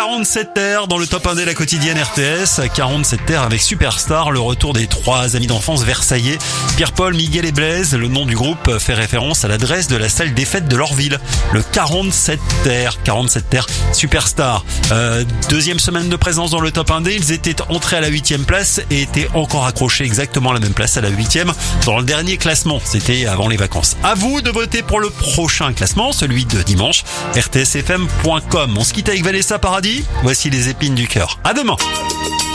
47 terres dans le top 1 de la quotidienne RTS. 47 terres avec Superstar, le retour des trois amis d'enfance versaillais. Pierre-Paul, Miguel et Blaise. Le nom du groupe fait référence à l'adresse de la salle des fêtes de leur ville. Le 47 terres. 47 terres Superstar. Deuxième semaine de présence dans le top 1D. Ils étaient entrés à la 8e place et étaient encore accrochés exactement à la même place à la 8e dans le dernier classement. C'était avant les vacances. À vous de voter pour le prochain classement, celui de dimanche. rtsfm.com. On se quitte avec Vanessa Paradis. Voici les épines du cœur. À demain.